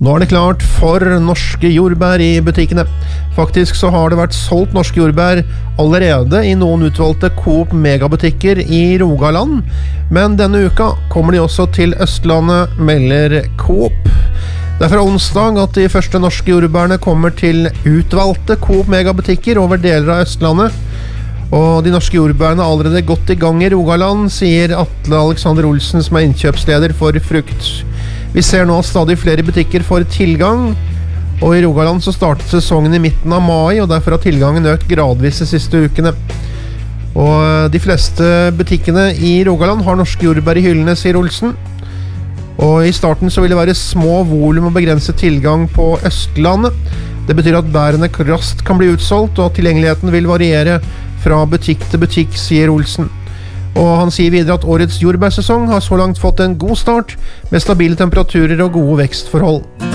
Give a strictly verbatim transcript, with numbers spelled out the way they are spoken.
Nå er det klart for norske jordbær i butikkene. Faktisk så har det vært solgt norske jordbær allerede i noen utvalgte Coop Megabutikker i Rogaland, men denne uka kommer de også til Østlandet, melder Coop. Det er fra onsdag at de første norske jordbærene kommer til utvalgte Coop Megabutikker over deler av Østlandet, og de norske jordbærene er allerede godt i gang i Rogaland, sier Atle Alexander Olsen, som er innkjøpsleder for frukt. Vi ser nå at stadig flere butikker får tilgang, og i Rogaland så startet sesongen i midten av mai, og derfor har tilgangen økt gradvis de siste ukene. Og de fleste butikkene i Rogaland har norske jordbær i hyllene, sier Olsen. Og i starten så vil det være små volum og begrenset tilgang på Østlandet. Det betyr at bærene raskt kan bli utsolgt, og at tilgjengeligheten vil variere fra butikk til butikk, sier Olsen. Og han sier videre at årets jordbærsesong har så langt fått en god start, med stabile temperaturer og gode vekstforhold.